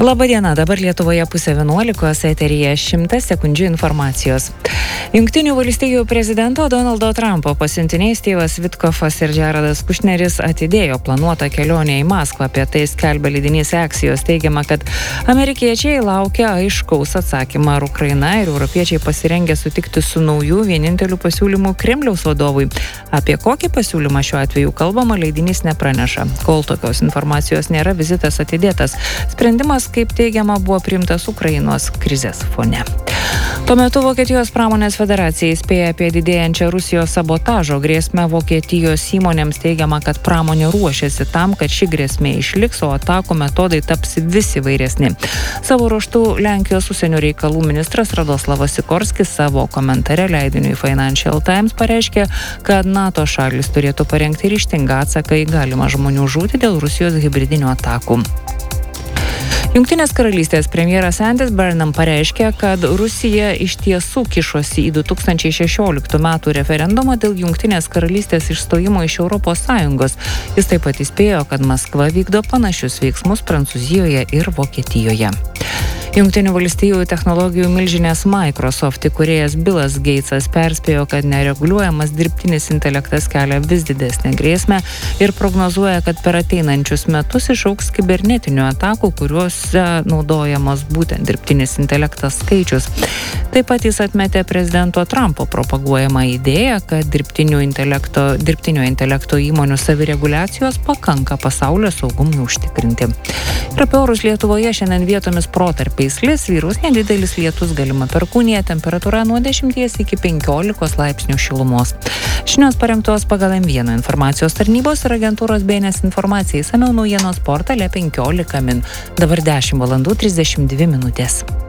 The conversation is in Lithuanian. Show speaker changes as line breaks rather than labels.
Labadiena, dabar Lietuvoje 10:11, eteryje 100 sekundžių informacijos. Jungtinių valstijų prezidento Donaldo Trumpo pasiuntiniai Steve'as Witkoffas ir Jaredas Kušneris atidėjo planuotą kelionę į Maskvą. Apie tai skelbia leidinys Axios. Teigiama, kad amerikiečiai laukia aiškaus atsakymą, ar Ukraina ir europiečiai pasirengę sutikti su naujų vieninteliu pasiūlymu Kremliaus vadovui. Apie kokį pasiūlymą šiuo atveju kalbama, leidinys nepraneša. Kol tokios informacijos nėra, vizitas atidėtas. Sprendimas, kaip teigiama, buvo priimtas Ukrainos krizės fone. Tuo metu Vokietijos pramonės federacija įspėja apie didėjančią Rusijos sabotažo grėsmę. Vokietijos įmonėms teigiama, kad pramonė ruošiasi tam, kad ši grėsmė išliks, o atakų metodai taps vis įvairesni. Savo ruožtu Lenkijos užsienio reikalų ministras Radoslavas Sikorskis savo komentare leidiniui Financial Times pareiškė, kad NATO šalys turėtų parengti ryžtingą atsaką į galimą žmonių žūtį dėl Rusijos hibridinių atakų. Jungtinės karalystės premjeras Andys Burnham pareiškė, kad Rusija iš tiesų kišosi į 2016 metų referendumą dėl Jungtinės karalystės išstojimo iš ES. Jis taip pat įspėjo, kad Maskva vykdo panašius veiksmus Prancūzijoje ir Vokietijoje. Jungtinių valstijų technologijų milžinės Microsoft įkūrėjas Billas Gatesas perspėjo, kad nereguliuojamas dirbtinis intelektas kelia vis didesnę grėsmę ir prognozuoja, kad per ateinančius metus išaugs kibernetinių atakų, kuriuose naudojamos būtent dirbtinis intelektas skaičius. Taip pat jis atmetė prezidento Trumpo propaguojamą idėją, kad dirbtinio intelekto įmonių savireguliacijos pakanka pasaulio saugumui užtikrinti. Ir apie orus Lietuvoje šiandien vietomis protarpiais lis, vyraus nedidelis lietus, galima perkūnija, temperatūra nuo 10 iki 15 laipsnių šilumos. Žinios parengtos pagal M1 informacijos tarnybos ir agentūros BNS informacija. Išsamiau naujienos portale 15 min. Dabar 10:32 min.